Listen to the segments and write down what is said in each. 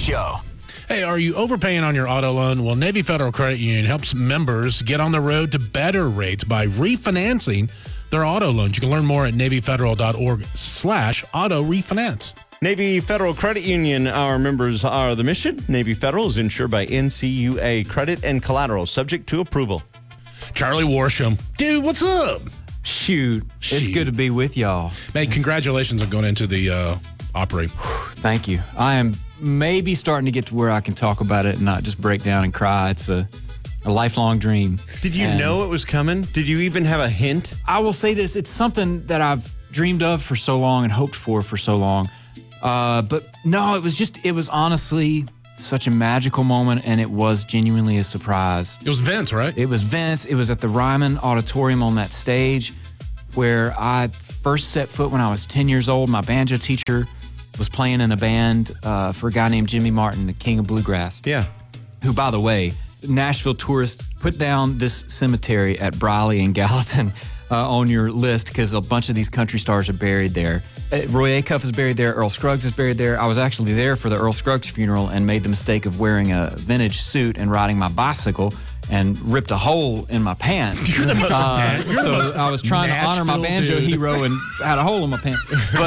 Show. Hey, are you overpaying on your auto loan? Well, Navy Federal Credit Union helps members get on the road to better rates by refinancing their auto loans. You can learn more at NavyFederal.org/auto refinance. Navy Federal Credit Union, our members are the mission. Navy Federal is insured by NCUA. Credit and collateral subject to approval. Charlie Worsham. Dude, what's up? Shoot. It's good to be with y'all. Man, congratulations on going into the Opry. Thank you. I am maybe starting to get to where I can talk about it and not just break down and cry. It's a lifelong dream. Did you know it was coming? Did you even have a hint? I will say this. It's something that I've dreamed of for so long and hoped for so long. But no, it was honestly such a magical moment, and it was genuinely a surprise. It was Vince, right? It was Vince. It was at the Ryman Auditorium on that stage where I first set foot when I was 10 years old. My banjo teacher was playing in a band for a guy named Jimmy Martin, the king of bluegrass. Yeah. Who, by the way, Nashville tourists, put down this cemetery at Briley and Gallatin on your list because a bunch of these country stars are buried there. Roy Acuff is buried there. Earl Scruggs is buried there. I was actually there for the Earl Scruggs funeral and made the mistake of wearing a vintage suit and riding my bicycle and ripped a hole in my pants. You're the most I was trying to honor my banjo hero and had a hole in my pants.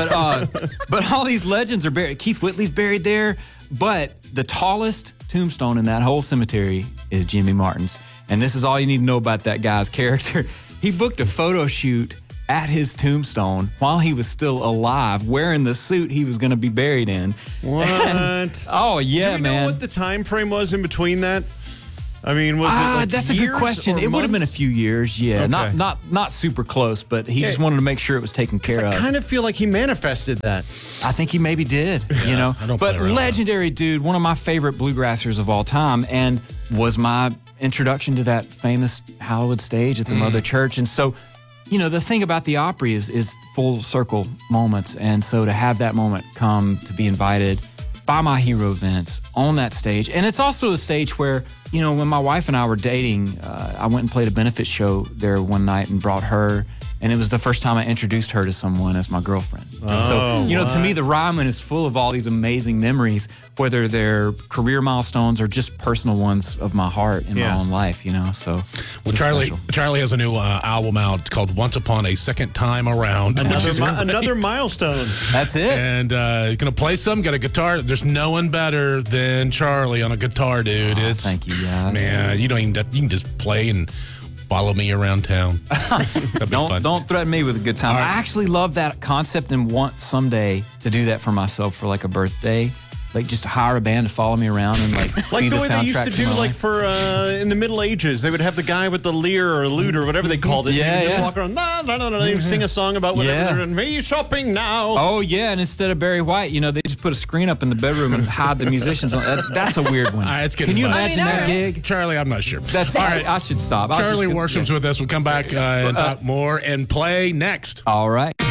But all these legends are buried. Keith Whitley's buried there, but the tallest tombstone in that whole cemetery is Jimmy Martin's. And this is all you need to know about that guy's character. He booked a photo shoot at his tombstone while he was still alive, wearing the suit he was going to be buried in. What? Oh, yeah, Do we man. know what the time frame was in between that? I mean, was it like that's a years good question. or It would have been a months? few years, yeah. Okay. Not super close, but he just wanted to make sure it was taken care of. I kind of feel like he manifested that. I think he maybe did, you know. I don't But play around. legendary dude, one of my favorite bluegrassers of all time, and was my introduction to that famous Hollywood stage at the Mother Church. And so, you know, the thing about the Opry is full circle moments. And so to have that moment come to be invited by my hero Vince on that stage. And it's also a stage where, you know, when my wife and I were dating, I went and played a benefit show there one night and brought her. And it was the first time I introduced her to someone as my girlfriend. And so, you know, to me, the Ryman is full of all these amazing memories, whether they're career milestones or just personal ones of my heart in my own life, you know. So, Well, Charlie has a new album out called Once Upon a Second Time Around. Another milestone. that's it. And going to play some, got a guitar. There's no one better than Charlie on a guitar, dude. Thank you, guys. Man, you don't even, you can just play and follow me around town. That'd be fun. Don't threaten me with a good time. All right. I actually love that concept and want someday to do that for myself for like a birthday. Like just to hire a band to follow me around and like be the way they used soundtrack to do my like life. for in the Middle Ages. They would have the guy with the lyre or lute or whatever they called it. Yeah, and he would just yeah. walk around, and sing a song about whatever Yeah. they're doing. Me shopping now. Oh yeah, and instead of Barry White, you know, they just put a screen up in the bedroom and hide the musicians on. That's a weird one. All right, it's getting Can you fun. imagine that gig? Charlie, I'm not sure. That's all all right. right. I should stop. Charlie Worsham's with us. We'll come back and talk more and play next. All right.